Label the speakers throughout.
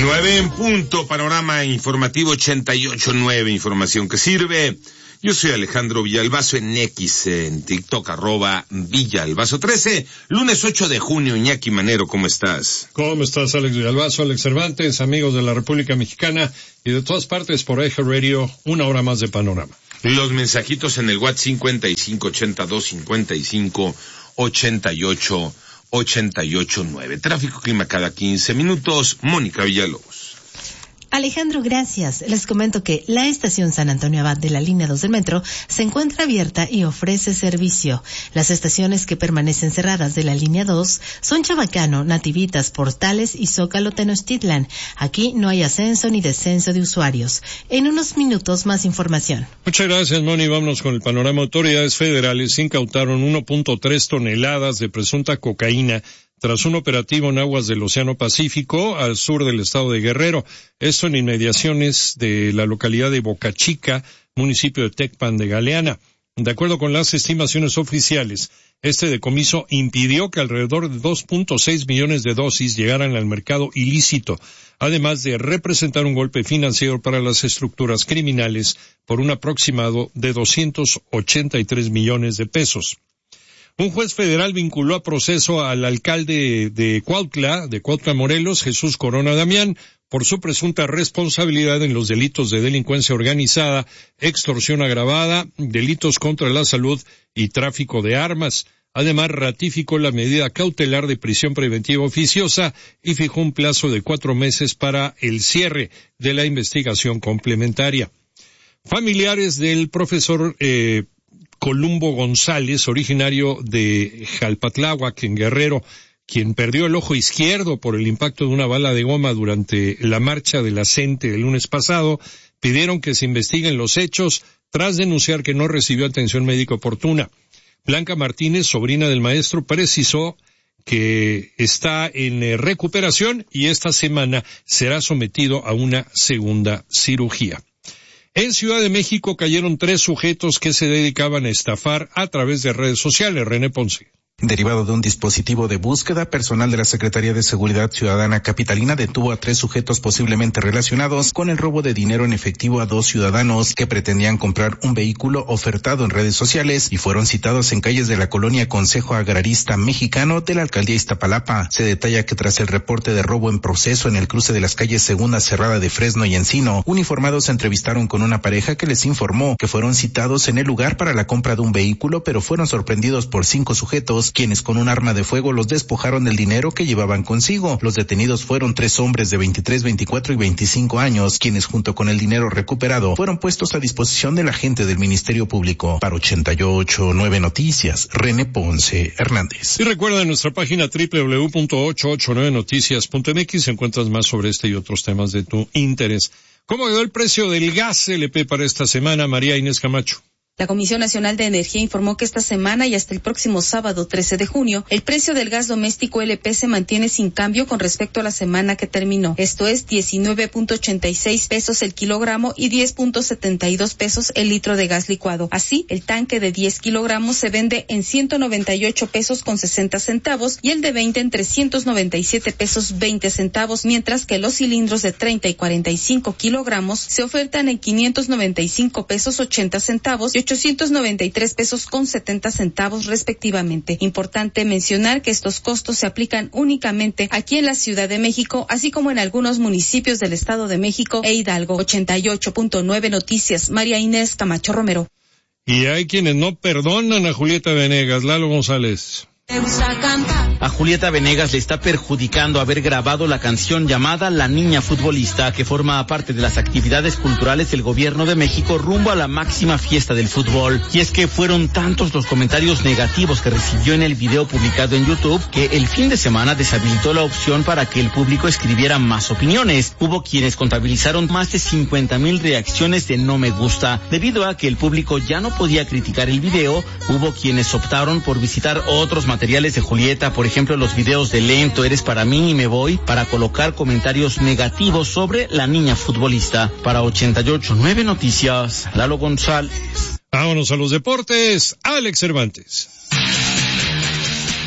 Speaker 1: 9 en punto, panorama informativo 88.9, información que sirve. Yo soy Alejandro Villalbazo en X, en TikTok, @Villalbazo13, lunes 8 de junio, Iñaki Manero, ¿cómo estás?
Speaker 2: ¿Cómo estás, Alex Villalbazo, Alex Cervantes, amigos de la República Mexicana y de todas partes por Eje Radio, una hora más de panorama?
Speaker 1: Los mensajitos en el WhatsApp 5582-55-88-9. Tráfico, clima cada 15 minutos, Mónica Villalobos.
Speaker 3: Alejandro, gracias. Les comento que la estación San Antonio Abad de la línea 2 del metro se encuentra abierta y ofrece servicio. Las estaciones que permanecen cerradas de la línea 2 son Chabacano, Nativitas, Portales y Zócalo Tenochtitlan. Aquí no hay ascenso ni descenso de usuarios. En unos minutos más información.
Speaker 2: Muchas gracias, Moni. Vámonos con el panorama. Autoridades federales incautaron 1.3 toneladas de presunta cocaína tras un operativo en aguas del Océano Pacífico, al sur del estado de Guerrero. Esto en inmediaciones de la localidad de Boca Chica, municipio de Tecpan de Galeana. De acuerdo con las estimaciones oficiales, este decomiso impidió que alrededor de 2.6 millones de dosis llegaran al mercado ilícito, además de representar un golpe financiero para las estructuras criminales por un aproximado de 283 millones de pesos. Un juez federal vinculó a proceso al alcalde de Cuautla, Morelos, Jesús Corona Damián, por su presunta responsabilidad en los delitos de delincuencia organizada, extorsión agravada, delitos contra la salud y tráfico de armas. Además, ratificó la medida cautelar de prisión preventiva oficiosa y fijó un plazo de 4 meses para el cierre de la investigación complementaria. Familiares del profesor Columbo González, originario de Jalpatláhuac, en Guerrero, quien perdió el ojo izquierdo por el impacto de una bala de goma durante la marcha de la CENTE el lunes pasado, pidieron que se investiguen los hechos tras denunciar que no recibió atención médica oportuna. Blanca Martínez, sobrina del maestro, precisó que está en recuperación y esta semana será sometido a una segunda cirugía. En Ciudad de México cayeron 3 sujetos que se dedicaban a estafar a través de redes sociales. René Ponce.
Speaker 4: Derivado de un dispositivo de búsqueda, personal de la Secretaría de Seguridad Ciudadana capitalina detuvo a 3 sujetos posiblemente relacionados con el robo de dinero en efectivo a 2 ciudadanos que pretendían comprar un vehículo ofertado en redes sociales y fueron citados en calles de la colonia Consejo Agrarista Mexicano de la alcaldía Iztapalapa. Se detalla que tras el reporte de robo en proceso en el cruce de las calles Segunda Cerrada de Fresno y Encino, uniformados se entrevistaron con una pareja que les informó que fueron citados en el lugar para la compra de un vehículo, pero fueron sorprendidos por 5 sujetos, quienes con un arma de fuego los despojaron del dinero que llevaban consigo. Los detenidos fueron 3 hombres de 23, 24 y 25 años, quienes junto con el dinero recuperado fueron puestos a disposición del agente del Ministerio Público. Para 88.9 Noticias, René Ponce Hernández.
Speaker 2: Y recuerda en nuestra página www.889noticias.mx encuentras más sobre este y otros temas de tu interés. ¿Cómo quedó el precio del gas LP para esta semana, María Inés Camacho?
Speaker 5: La Comisión Nacional de Energía informó que esta semana y hasta el próximo sábado 13 de junio, el precio del gas doméstico LP se mantiene sin cambio con respecto a la semana que terminó. Esto es 19.86 pesos el kilogramo y 10.72 pesos el litro de gas licuado. Así, el tanque de 10 kilogramos se vende en 198 pesos con 60 centavos y el de 20 en 397 pesos 20 centavos, mientras que los cilindros de 30 y 45 kilogramos se ofertan en 595 pesos 80 centavos y 893 pesos con 70 centavos respectivamente. Importante mencionar que estos costos se aplican únicamente aquí en la Ciudad de México, así como en algunos municipios del Estado de México e Hidalgo. 88.9 Noticias, María Inés Camacho Romero.
Speaker 2: Y hay quienes no perdonan a Julieta Venegas. Lalo González.
Speaker 6: A Julieta Venegas le está perjudicando haber grabado la canción llamada La Niña Futbolista, que forma parte de las actividades culturales del Gobierno de México rumbo a la máxima fiesta del fútbol. Y es que fueron tantos los comentarios negativos que recibió en el video publicado en YouTube que el fin de semana deshabilitó la opción para que el público escribiera más opiniones. Hubo quienes contabilizaron más de 50,000 reacciones de no me gusta. Debido a que el público ya no podía criticar el video, hubo quienes optaron por visitar otros materiales de Julieta, por ejemplo los videos de Lento, Eres para mí y Me voy, para colocar comentarios negativos sobre la niña futbolista. Para 88.9 Noticias, Lalo González.
Speaker 2: Vámonos a los deportes, Alex Cervantes.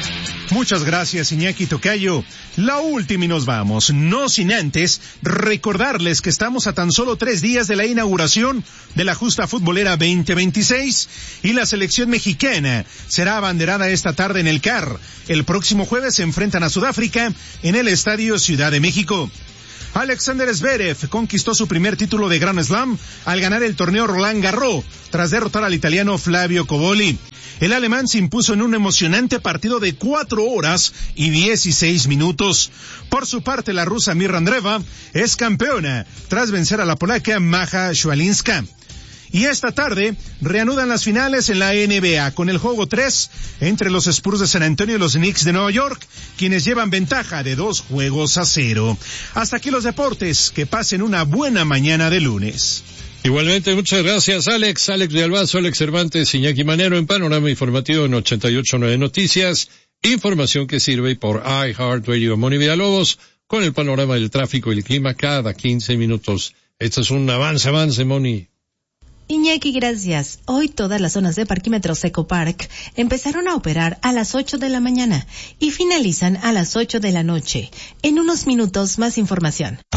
Speaker 7: Muchas gracias, Iñaki Tocayo. La última y nos vamos, no sin antes recordarles que estamos a tan solo 3 días de la inauguración de la Justa Futbolera 2026 y la selección mexicana será abanderada esta tarde en el CAR. El próximo jueves se enfrentan a Sudáfrica en el Estadio Ciudad de México. Alexander Zverev conquistó su primer título de Grand Slam al ganar el torneo Roland Garros tras derrotar al italiano Flavio Cobolli. El alemán se impuso en un emocionante partido de 4 horas y 16 minutos. Por su parte, la rusa Mirra Andreeva es campeona tras vencer a la polaca Maja Swialinska. Y esta tarde reanudan las finales en la NBA con el juego 3 entre los Spurs de San Antonio y los Knicks de Nueva York, quienes llevan ventaja de 2-0. Hasta aquí los deportes, que pasen una buena mañana de lunes.
Speaker 2: Igualmente, muchas gracias, Alex Villalbazo, Alex Cervantes, Iñaki Manero en Panorama Informativo en 88.9 Noticias, información que sirve por iHeartRadio. Moni Villalobos con el panorama del tráfico y el clima cada 15 minutos. Esto es un avance, Moni.
Speaker 3: Iñaki, gracias. Hoy todas las zonas de parquímetros Ecopark empezaron a operar a las 8 de la mañana y finalizan a las 8 de la noche. En unos minutos, más información.